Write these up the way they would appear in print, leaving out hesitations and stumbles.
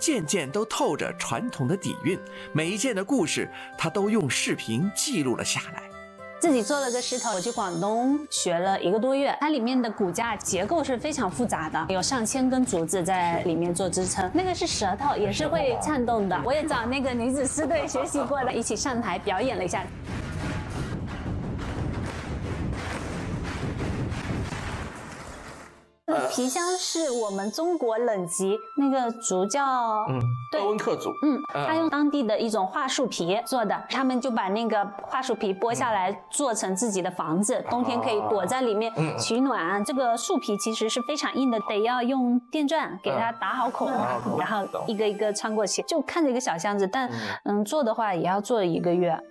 件件都透着传统的底蕴，每一件的故事，他都用视频记录了下来。 自己做了个石头，我去广东学了1个多月，它里面的骨架结构是非常复杂的，有上千根竹子在里面做支撑。那个是舌头，也是会颤动的。我也找那个女子狮队学习过的，一起上台表演了一下。皮箱是我们中国冷极那个竹叫鄂温克族， 他用当地的一种桦树皮做的，他们就把那个桦树皮剥下来做成自己的房子，冬天可以躲在里面取暖。这个树皮其实是非常硬的，得要用电钻给它打好孔，然后一个一个穿过去，就看着一个小箱子，但做的话也要做1个月。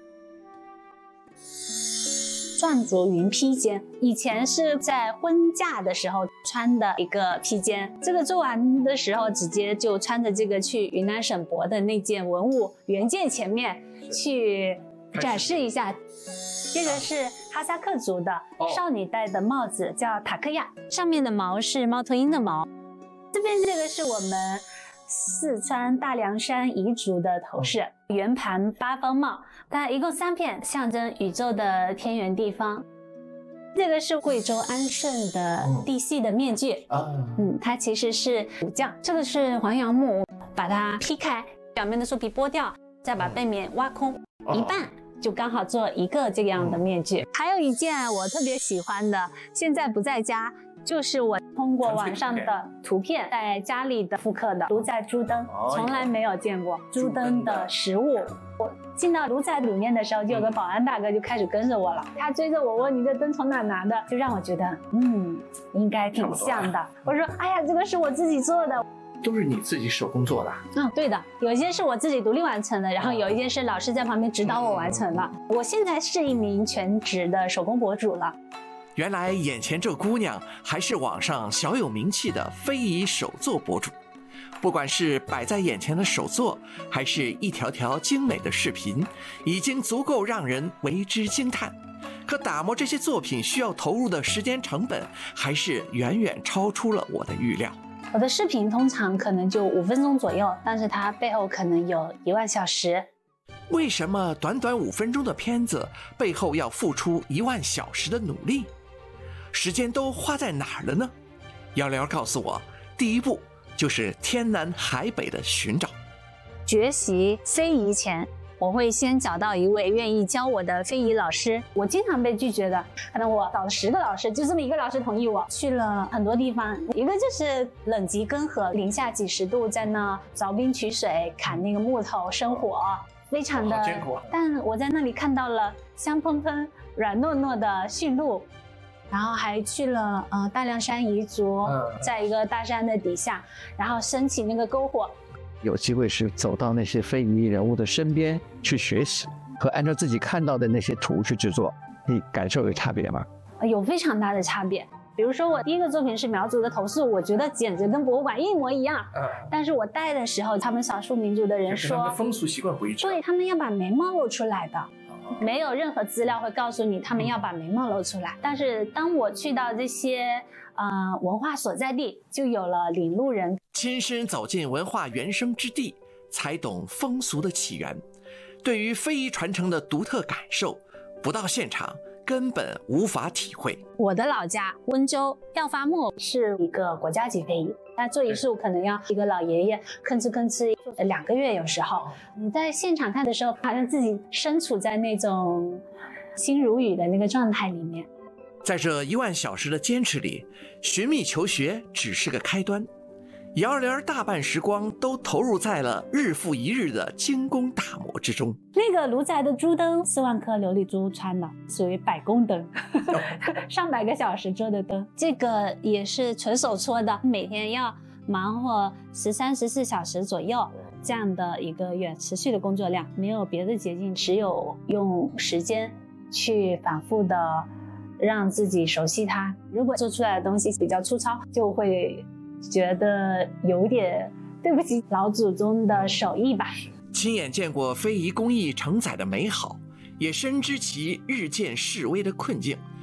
篆竹云披肩，以前是在婚嫁的时候穿的一个披肩，这个做完的时候直接就穿着这个去云南省博的那件文物原件前面去展示一下。这个是哈萨克族的少女戴的帽子，叫塔克亚，上面的毛是猫头鹰的毛。这边这个是我们四川大凉山彝族的头饰，圆盘8方帽，它一共3片，象征宇宙的天圆地方。这个是贵州安顺的地系的面具，它其实是武将。这个是黄杨木，把它劈开，表面的树皮剥掉，再把背面挖空一半，就刚好做一个这样的面具。还有一件我特别喜欢的，现在不在家，就是我通过网上的图片在家里的复刻的卢仔猪灯，从来没有见过猪灯的实物。我进到卢仔里面的时候，就有个保安大哥就开始跟着我了，他追着我问你这灯从哪拿的，就让我觉得应该挺像的。我说哎呀，这个是我自己做的。 都是你自己手工做的？ 对的，有一些是我自己独立完成的，然后有一件是老师在旁边指导我完成了。我现在是一名全职的手工博主了。 原来眼前这姑娘还是网上小有名气的非遗手作博主，不管是摆在眼前的手作，还是一条条精美的视频，已经足够让人为之惊叹。可打磨这些作品需要投入的时间成本，还是远远超出了我的预料。 我的视频通常可能就5分钟左右，但是它背后可能有1万小时。 为什么短短5分钟的片子背后要付出1万小时的努力？时间都花在哪儿了呢？11告诉我，第一步就是天南海北的寻找。 学习非遗前，我会先找到一位愿意教我的非遗老师。我经常被拒绝的，可能我找了10个老师，就这么1个老师同意我。去了很多地方，一个就是冷极根河，零下几10度，在那凿冰取水，砍那个木头生火，非常的艰苦。但我在那里看到了香喷喷、软糯糯的驯鹿。然后还去了大凉山彝族，在一个大山的底下，然后升起那个篝火。 有机会是走到那些非遗人物的身边去学习，和按照自己看到的那些图去制作，你感受有差别吗？ 有非常大的差别。比如说我第一个作品是苗族的头饰，我觉得简直跟博物馆一模一样。但是我戴的时候，他们少数民族的人说， 他们的风俗习惯不一致， 对，他们要把眉毛露出来的。没有任何资料会告诉你他们要把眉毛露出来，但是当我去到这些文化所在地，就有了领路人， 亲身走进文化原生之地，才懂风俗的起源。对于非遗传承的独特感受，不到现场根本无法体会。 我的老家温州耀发木是一个国家级非遗，他做一束可能要一个老爷爷吭哧吭哧2个月，有时候你在现场看的时候，好像自己身处在那种心如雨的那个状态里面。 在这1万小时的坚持里，寻觅求学只是个开端。11大半时光都投入在了日复一日的精工打磨之中。 那个卢仔的猪灯4万颗琉璃珠穿的，属于百工灯，上百个小时做的灯。这个也是纯手搓的，每天要忙活13、14小时左右，这样的一个远持续的工作量，没有别的捷径，只有用时间去反复的让自己熟悉它。如果做出来的东西比较粗糙，就会觉得有点对不起老祖宗的手艺吧。 亲眼见过非遗工艺承载的美好，也深知其日渐式微的困境。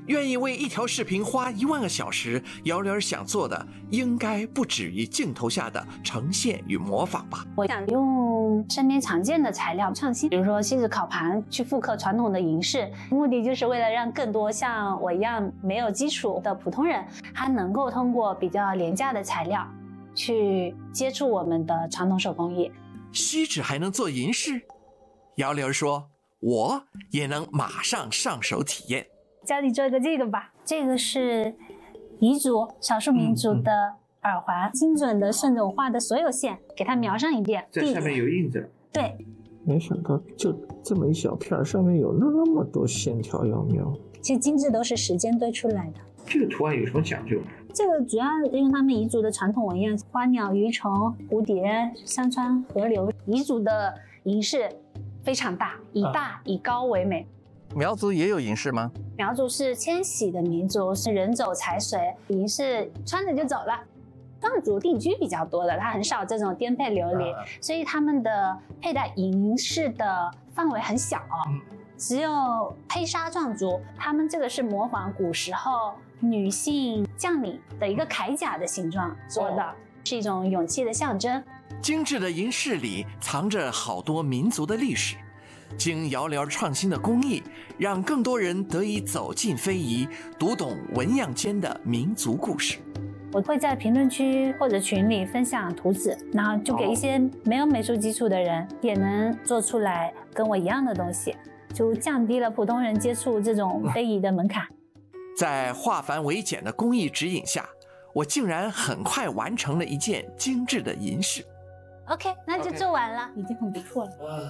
愿意为一条视频花1万个小时，姚玲想做的应该不止于镜头下的呈现与模仿吧。 我想用身边常见的材料创新，比如说锡纸烤盘去复刻传统的银饰，目的就是为了让更多像我一样没有基础的普通人，他能够通过比较廉价的材料去接触我们的传统手工艺。 锡纸还能做银饰？姚玲说，我也能马上上手体验。 教你做一个这个吧，这个是彝族少数民族的耳环，精准的顺着我画的所有线给它描上一遍， 在上面有印子。 对， 没想到就这么一小片，上面有那么多线条要描。 其实精致都是时间堆出来的。 这个图案有什么讲究？ 这个主要用他们彝族的传统纹样，花鸟鱼虫、蝴蝶、山川、河流。彝族的银饰非常大，以高为美。 苗族也有银饰吗？ 苗族是迁徙的民族，是人走财随，银饰穿着就走了。藏族定居比较多的，他很少这种颠沛流离，所以他们的佩戴银饰的范围很小，只有黑沙壮族，他们这个是模仿古时候女性将领的一个铠甲的形状做的，是一种勇气的象征。 精致的银饰里藏着好多民族的历史。经姚玲创新的工艺，让更多人得以走进非遗，读懂纹样间的民族故事。 我会在评论区或者群里分享图纸，然后就给一些没有美术基础的人也能做出来跟我一样的东西，就降低了普通人接触这种非遗的门槛。 在化繁为简的工艺指引下，我竟然很快完成了一件精致的银饰。 OK， 那就做完了，已经很不错了。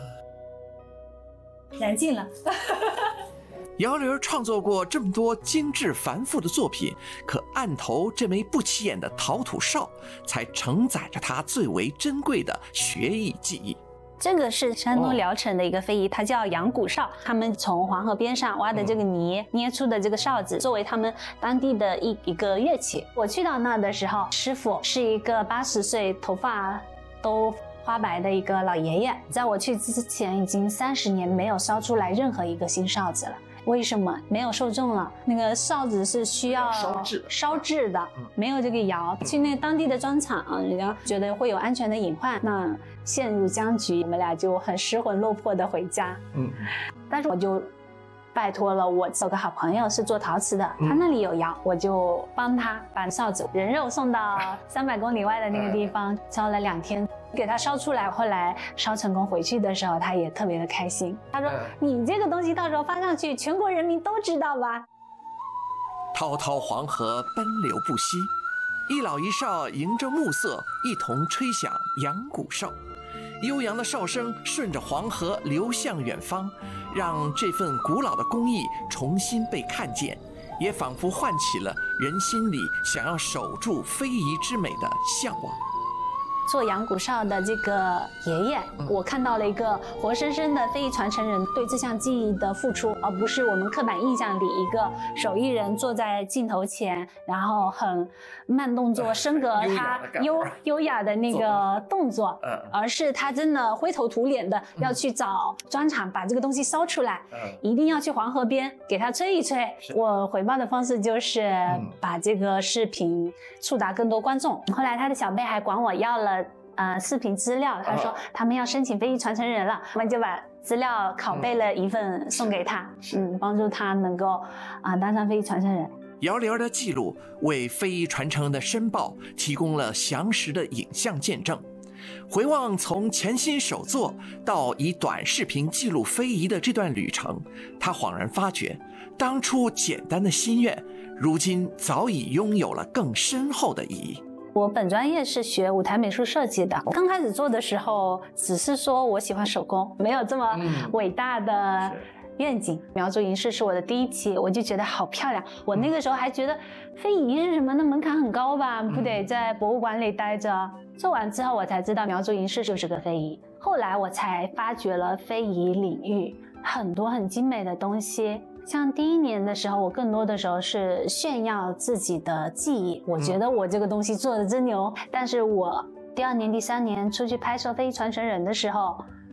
燃尽了。 姚玲创作过这么多精致繁复的作品，可案头这枚不起眼的陶土哨，才承载着她最为珍贵的学艺技艺。 这个是山东聊城的一个非遗，它叫阳谷哨。他们从黄河边上挖的这个泥捏出的这个哨子，作为他们当地的一个乐器。我去到那的时候，师傅是一个80岁、头发都花白的一个老爷爷。在我去之前，已经30年没有烧出来任何一个新哨子了。为什么？没有受众了。那个哨子是需要烧制的，没有这个窑。去那个当地的砖厂，人家觉得会有安全的隐患，那陷入僵局，我们俩就很失魂落魄的回家。但是我就拜托了我有个好朋友是做陶瓷的，他那里有窑，我就帮他把哨子人肉送到300公里外的那个地方，烧了2天。给他烧出来，后来烧成功回去的时候，他也特别的开心。他说：“你这个东西到时候发上去，全国人民都知道吧？” 滔滔黄河奔流不息，一老一少迎着暮色，一同吹响阳谷哨。悠扬的哨声顺着黄河流向远方，让这份古老的工艺重新被看见，也仿佛唤起了人心里想要守住非遗之美的向往。 做阳谷哨的这个爷爷，我看到了一个活生生的非遗传承人对这项技艺的付出，而不是我们刻板印象里一个手艺人坐在镜头前，然后很慢动作升格他优雅的那个动作，而是他真的灰头土脸的要去找砖厂把这个东西烧出来，一定要去黄河边给他吹一吹。我回报的方式就是把这个视频触达更多观众。后来他的小辈还管我要了视频资料，他说他们要申请非遗传承人了，我们就把资料拷贝了一份送给他，帮助他能够当上非遗传承人。 姚玲的记录为非遗传承人的申报提供了详实的影像见证。回望从潜心手作到以短视频记录非遗的这段旅程，他恍然发觉，当初简单的心愿，如今早已拥有了更深厚的意义。 我本专业是学舞台美术设计的，刚开始做的时候只是说我喜欢手工，没有这么伟大的愿景。苗族银饰是我的第一期，我就觉得好漂亮。我那个时候还觉得非遗是什么，那门槛很高吧，不得在博物馆里待着。做完之后我才知道苗族银饰就是个非遗，后来我才发掘了非遗领域很多很精美的东西。像第1年的时候，我更多的时候是炫耀自己的技艺，我觉得我这个东西做的真牛。但是我第2年、第3年出去拍摄非遗传承人的时候，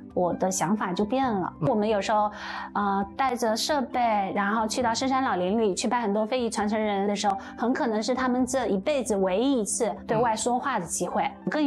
我的想法就变了。我们有时候带着设备，然后去到深山老林里去拜很多非遗传承人的时候，很可能是他们这一辈子唯一一次对外说话的机会。更